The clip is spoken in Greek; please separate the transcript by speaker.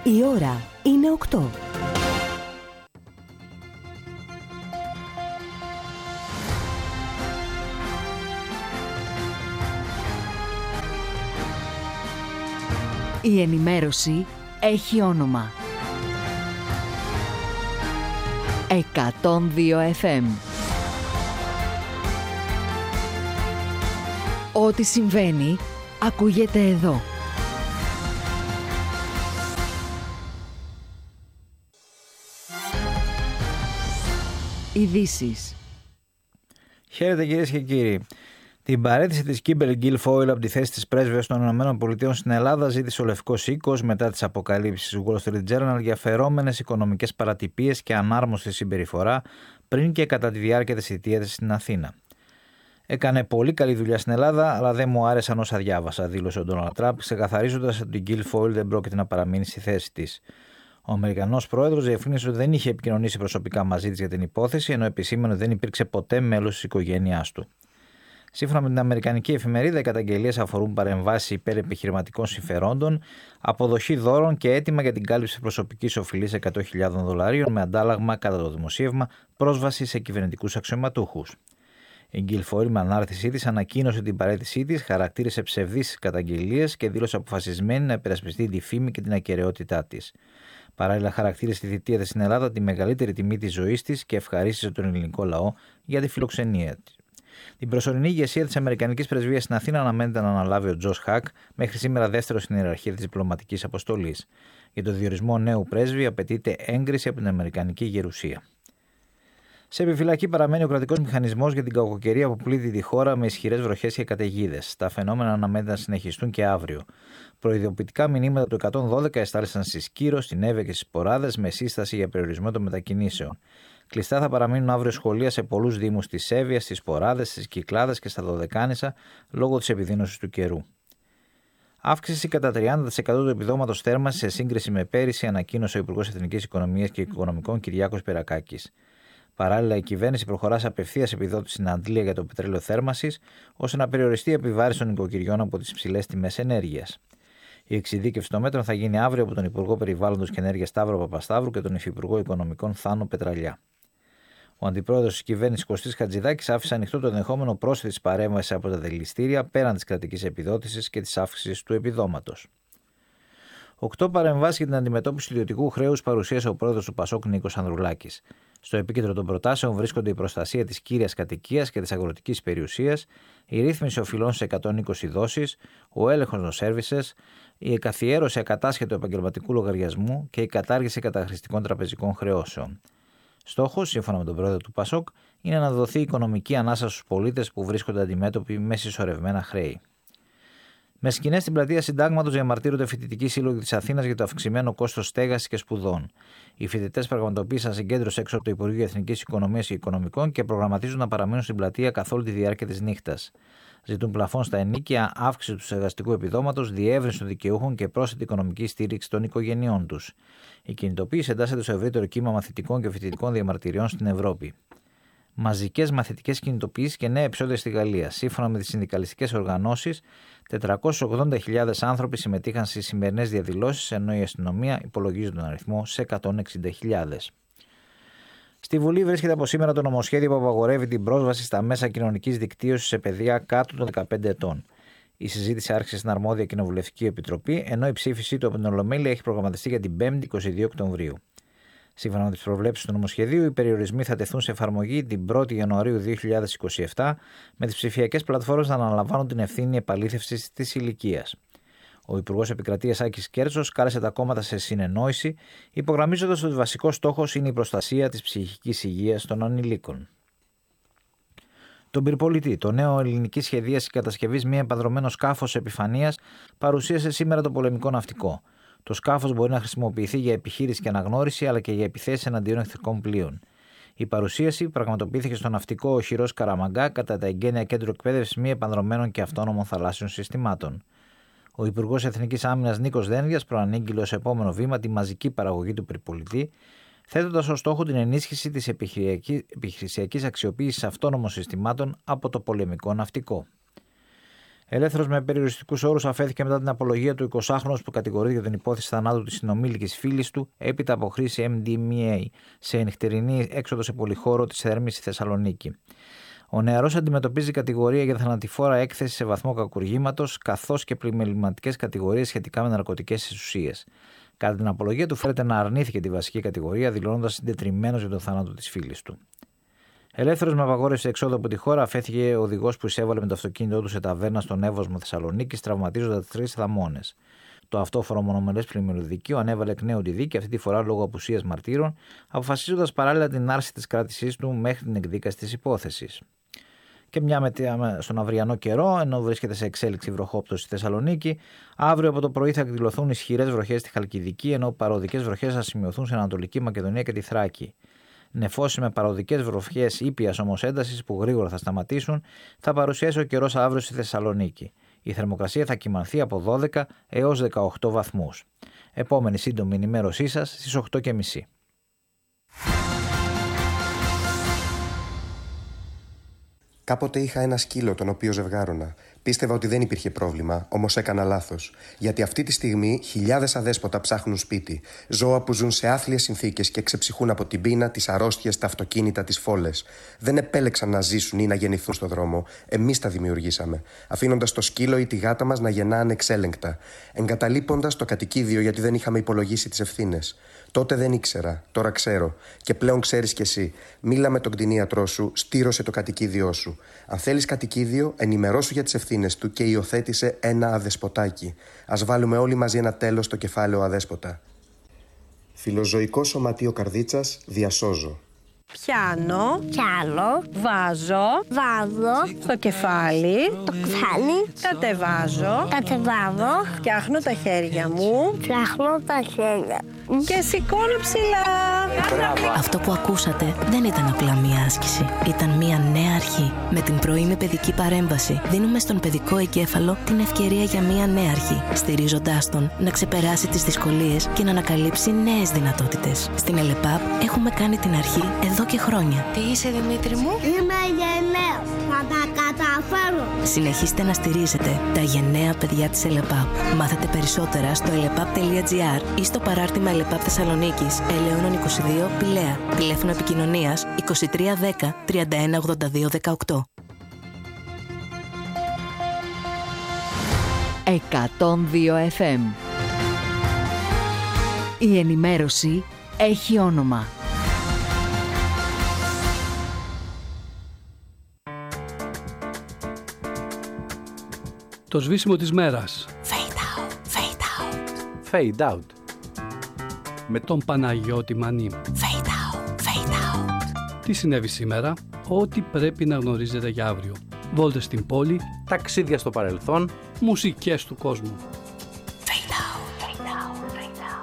Speaker 1: Η ώρα είναι 8. Η ενημέρωση έχει όνομα. 102 FM. Ό,τι συμβαίνει, ακούγεται εδώ. Ειδήσεις.
Speaker 2: Χαίρετε κυρίες και κύριοι. Την παραίτηση της Kimberly Guilfoyle από τη θέση της πρέσβεως των ΗΠΑ στην Ελλάδα ζήτησε ο Λευκός Οίκος μετά τις αποκαλύψεις του Wall Street Journal για φερόμενες οικονομικές παρατυπίες και ανάρμοστη συμπεριφορά πριν και κατά τη διάρκεια της θητείας της στην Αθήνα. Έκανε πολύ καλή δουλειά στην Ελλάδα, αλλά δεν μου άρεσαν όσα διάβασα, δήλωσε ο Ντόναλντ Τραμπ, ξεκαθαρίζοντας ότι η Guilfoyle δεν πρόκειται να παραμείνει στη θέση της. Ο Αμερικανός πρόεδρος διευκρίνησε ότι δεν είχε επικοινωνήσει προσωπικά μαζί της για την υπόθεση, ενώ επισήμανε ότι δεν υπήρξε ποτέ μέλος της οικογένειάς του. Σύμφωνα με την Αμερικανική εφημερίδα, οι καταγγελίες αφορούν παρεμβάσεις υπέρ επιχειρηματικών συμφερόντων, αποδοχή δώρων και αίτημα για την κάλυψη προσωπικής οφειλής $100,000 με αντάλλαγμα, κατά το δημοσίευμα, πρόσβαση σε κυβερνητικούς αξιωματούχους. Η Guilfoyle, με ανάρτησή της, ανακοίνωσε την παραίτησή της, χαρακτήρισε ψευδείς καταγγελίες και δήλωσε αποφασισμένη να υπερασπιστεί τη φήμη και την ακεραιότητά της. Παράλληλα, χαρακτήρισε τη θητεία της στην Ελλάδα τη μεγαλύτερη τιμή της ζωής της και ευχαρίστησε τον ελληνικό λαό για τη φιλοξενία της. Την προσωρινή ηγεσία της Αμερικανικής Πρεσβείας στην Αθήνα αναμένεται να αναλάβει ο Τζος Χακ, μέχρι σήμερα δεύτερο στην ιεραρχία της διπλωματικής αποστολής. Για το διορισμό νέου πρέσβη απαιτείται έγκριση από την Αμερικανική Γερουσία. Σε επιφυλακή παραμένει ο κρατικός μηχανισμός για την κακοκαιρία που πλήττει τη χώρα με ισχυρές βροχές και καταιγίδες. Τα φαινόμενα αναμένεται να συνεχιστούν και αύριο. Προειδοποιητικά μηνύματα του 112 εστάλησαν στη Σκύρο, στην Εύβοια και στις Ποράδες με σύσταση για περιορισμό των μετακινήσεων. Κλειστά θα παραμείνουν αύριο σχολεία σε πολλούς δήμους της Εύβοιας, στις Ποράδες, στις Κυκλάδες και στα Δωδεκάνησα λόγω της επιδείνωσης του καιρού. Αύξηση κατά 30% του επιδόματος θέρμανσης σε σύγκριση με πέρυσι, ανακοίνωσε ο Υπουργός Εθνικής Οικονομίας και Οικονομικών Κυριάκος Περακάκης. Παράλληλα, η κυβέρνηση προχωρά σε απευθείας επιδότηση στην αντλία για το πετρέλαιο θέρμανσης, ώστε να περιοριστεί η επιβάρυνση των νοικοκυριών από τις ψηλές τιμές ενέργειας. Η εξειδίκευση των μέτρων θα γίνει αύριο από τον Υπουργό Περιβάλλοντος και Ενέργειας Σταύρο Παπασταύρου και τον Υφυπουργό Οικονομικών Θάνο Πετραλιά. Ο αντιπρόεδρος της κυβέρνησης Κωστής Χατζηδάκης άφησε ανοιχτό το ενδεχόμενο πρόσθετης παρέμβασης από τα δηληστήρια πέραν της κρατικής επιδότησης και της αύξησης του επιδόματος. 8 παρεμβάσεις για την αντιμετώπιση του ιδιωτικού χρέους παρουσίασε ο πρόεδρος του Πασόκ Νίκος Ανδρουλάκης. Στο επίκεντρο των προτάσεων βρίσκονται η προστασία της κύριας κατοικίας και της αγροτικής περιουσίας, η ρύθμιση οφειλών σε 120 δόσεις, ο έλεγχος των services, η καθιέρωση ακατάσχετου επαγγελματικού λογαριασμού και η κατάργηση καταχρηστικών τραπεζικών χρεώσεων. Στόχος, σύμφωνα με τον πρόεδρο του Πασόκ, είναι να δοθεί οικονομική ανάσα στους πολίτες που βρίσκονται αντιμέτωποι με συσσωρευμένα χρέη. Με σκηνές στην πλατεία Συντάγματος διαμαρτύρονται φοιτητικοί σύλλογοι της Αθήνας για το αυξημένο κόστος στέγασης και σπουδών. Οι φοιτητές πραγματοποίησαν συγκέντρωση έξω από το Υπουργείο Εθνικής Οικονομίας και Οικονομικών και προγραμματίζουν να παραμείνουν στην πλατεία καθ' όλη τη διάρκεια της νύχτας. Ζητούν πλαφόν στα ενίκια, αύξηση του στεγαστικού επιδόματος, διεύρυνση των δικαιούχων και πρόσθετη οικονομική στήριξη των οικογενειών τους. Η κινητοποίηση εντάσσεται στο ευρύτερο κύμα μαθητικών και φοιτητικών διαμαρτυριών στην Ευρώπη. Μαζικές μαθητικές κινητοποιήσεις και νέα επεισόδια στη Γαλλία. Σύμφωνα με τις συνδικαλιστικές οργανώσεις, 480.000 άνθρωποι συμμετείχαν στις σημερινές διαδηλώσεις, ενώ η αστυνομία υπολογίζει τον αριθμό σε 160.000. Στη Βουλή βρίσκεται από σήμερα το νομοσχέδιο που απαγορεύει την πρόσβαση στα μέσα κοινωνικής δικτύωσης σε παιδιά κάτω των 15 ετών. Η συζήτηση άρχισε στην αρμόδια Κοινοβουλευτική Επιτροπή, ενώ η ψήφισή του από την Ολομέλεια έχει προγραμματιστεί για την 5η 22 Οκτωβρίου. Σύμφωνα με τις προβλέψεις του νομοσχεδίου, οι περιορισμοί θα τεθούν σε εφαρμογή την 1η Ιανουαρίου 2027, με τις ψηφιακές πλατφόρμες να αναλαμβάνουν την ευθύνη επαλήθευσης της ηλικίας. Ο Υπουργός Επικρατείας Άκης Κέρτσος κάλεσε τα κόμματα σε συνεννόηση, υπογραμμίζοντας ότι βασικός στόχος είναι η προστασία της ψυχικής υγείας των ανηλίκων. Τον πυρπολιτή, το νέο ελληνική σχεδίαση κατασκευής μη επανδρωμένο σκάφος επιφανείας, παρουσίασε σήμερα το πολεμικό ναυτικό. Το σκάφος μπορεί να χρησιμοποιηθεί για επιχείρηση και αναγνώριση, αλλά και για επιθέσεις εναντίον εχθρικών πλοίων. Η παρουσίαση πραγματοποιήθηκε στο ναυτικό οχυρός Καραμαγκά κατά τα εγγένεια κέντρου εκπαίδευσης μη επανδρωμένων και αυτόνομων θαλάσσιων συστημάτων. Ο Υπουργός Εθνικής Άμυνας Νίκος Δένδιας προανήγγειλε ως επόμενο βήμα τη μαζική παραγωγή του πυρπολιτή, θέτοντας ως στόχο την ενίσχυση της επιχειρησιακής αξιοποίησης αυτόνομων συστημάτων από το πολεμικό ναυτικό. Ελεύθερος με περιοριστικούς όρους αφέθηκε μετά την απολογία του 20χρονου που κατηγορείται για την υπόθεση θανάτου της συνομήλικης φίλης του έπειτα από χρήση MDMA σε νυχτερινή έξοδο σε πολυχώρο της Θέρμης στη Θεσσαλονίκη. Ο νεαρός αντιμετωπίζει κατηγορία για θανατηφόρα έκθεση σε βαθμό κακουργήματος, καθώς και πλημεληματικές κατηγορίες σχετικά με ναρκωτικές ουσίες. Κατά την απολογία του, φέρεται να αρνήθηκε τη βασική κατηγορία, δηλώνοντας συντετριμμένος για τον θάνατο της φίλης του. Ελεύθερος με απαγόρευση εξόδου από τη χώρα, αφέθηκε ο οδηγός που εισέβαλε με το αυτοκίνητό του σε ταβέρνα στον Εύωσμο Θεσσαλονίκης, τραυματίζοντας 3 θαμώνες. Το αυτόφορο μονομελές πλημμυροδικείο ανέβαλε εκ νέου τη δίκη, αυτή τη φορά λόγω απουσίας μαρτύρων, αποφασίζοντας παράλληλα την άρση της κράτησής του μέχρι την εκδίκαση της υπόθεσης. Και μια στον αυριανό καιρό, ενώ βρίσκεται σε εξέλιξη βροχόπτωση στη Θεσσαλονίκη, αύριο από το πρωί θα εκδηλωθούν ισχυρές βροχές στη Χαλκιδική, ενώ παροδικές βροχές θα σημειωθούν στην Ανατολική Μακεδονία και τη Θράκη. Νεφώσεις με παροδικές βροχές ήπιας όμως έντασης που γρήγορα θα σταματήσουν, θα παρουσιάσει ο καιρός αύριο στη Θεσσαλονίκη. Η θερμοκρασία θα κυμανθεί από 12 έως 18 βαθμούς. Επόμενη σύντομη ενημέρωσή σας στις 8:30.
Speaker 3: Κάποτε είχα ένα σκύλο τον οποίο ζευγάρωνα. Πίστευα ότι δεν υπήρχε πρόβλημα, όμως έκανα λάθος. Γιατί αυτή τη στιγμή χιλιάδες αδέσποτα ψάχνουν σπίτι. Ζώα που ζουν σε άθλιες συνθήκες και ξεψυχούν από την πείνα, τις αρρώστιες, τα αυτοκίνητα, τις φόλες. Δεν επέλεξαν να ζήσουν ή να γεννηθούν στον δρόμο. Εμείς τα δημιουργήσαμε. Αφήνοντας το σκύλο ή τη γάτα μας να γεννά ανεξέλεγκτα. Εγκαταλείποντας το κατοικίδιο γιατί δεν είχαμε υπολογίσει τις ευθύνες. Τότε δεν ήξερα, τώρα ξέρω. Και πλέον ξέρεις κι εσύ. Μίλα με τον κτηνίατρό σου, στήρωσε το κατοικίδιό σου. Αν θέλεις κατοικίδιο, ενημερώσου για τις ευθύνες του και υιοθέτησε ένα αδεσποτάκι. Ας βάλουμε όλοι μαζί ένα τέλος στο κεφάλαιο αδέσποτα. Φιλοζωικό σωματείο Καρδίτσας, διασώζω.
Speaker 4: Πιάνω, βάζω, στο κεφάλι, κατεβάζω, φτιάχνω τα χέρια μου και σηκώνω ψηλά.
Speaker 5: Αυτό που ακούσατε δεν ήταν απλά μία άσκηση. Ήταν μία νέα αρχή. Με την πρωινή παιδική παρέμβαση δίνουμε στον παιδικό εγκέφαλο την ευκαιρία για μία νέα αρχή, στηρίζοντάς τον να ξεπεράσει τις δυσκολίες και να ανακαλύψει νέες δυνατότητες. Στην ΕΛΕΠΑΠ έχουμε κάνει την αρχή εδώ και χρόνια.
Speaker 6: Τι είσαι, Δημήτρη μου?
Speaker 7: Είμαι γενναίος. Θα τα καταφέρω.
Speaker 5: Συνεχίστε να στηρίζετε τα γενναία παιδιά της ΕΛΕΠΑΠ. Μάθετε περισσότερα στο elepap.gr ή στο παράρτημα ΕΛΕΠΑΠ Θεσσαλονίκης, Ελαιώνων 22, Πηλαία. Τηλέφωνο επικοινωνίας 2310 31 82 18.
Speaker 1: 102 FM. Η ενημέρωση έχει όνομα.
Speaker 8: Το σβήσιμο της μέρας.
Speaker 5: Fade out.
Speaker 8: Με τον Παναγιώτη Μανή.
Speaker 5: Fade out.
Speaker 8: Τι συνέβη σήμερα? Ό,τι πρέπει να γνωρίζετε για αύριο. Βόλτες στην πόλη,
Speaker 9: ταξίδια στο παρελθόν,
Speaker 8: μουσικές του κόσμου.